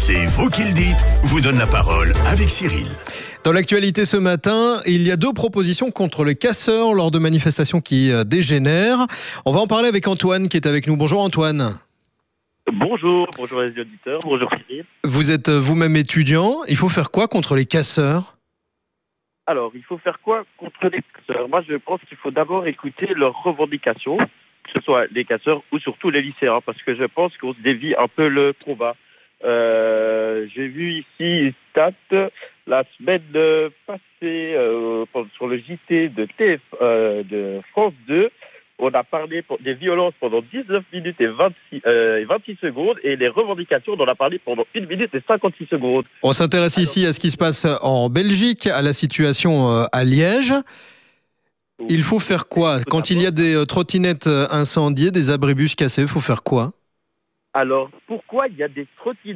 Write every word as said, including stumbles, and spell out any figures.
C'est vous qui le dites, vous donne la parole avec Cyril. Dans l'actualité ce matin, il y a deux propositions contre les casseurs lors de manifestations qui dégénèrent. On va en parler avec Antoine qui est avec nous. Bonjour Antoine. Bonjour, bonjour les auditeurs, bonjour Cyril. Vous êtes vous-même étudiant. Il faut faire quoi contre les casseurs ? Alors, il faut faire quoi contre les casseurs ? Moi, je pense qu'il faut d'abord écouter leurs revendications, que ce soit les casseurs ou surtout les lycéens, parce que je pense qu'on se dévie un peu le combat. Euh, j'ai vu ici une stat la semaine passée euh, sur le J T de T F, euh, de France deux. On a parlé des violences pendant dix-neuf minutes et vingt-six, euh, vingt-six secondes et les revendications, on en a parlé pendant une minute et cinquante-six secondes. On s'intéresse Alors, ici à ce qui se passe en Belgique, à la situation à Liège. Il faut faire quoi ? Quand il y a des trottinettes incendiées, des abribus cassés, il faut faire quoi ? Alors, pourquoi il y a des trottinettes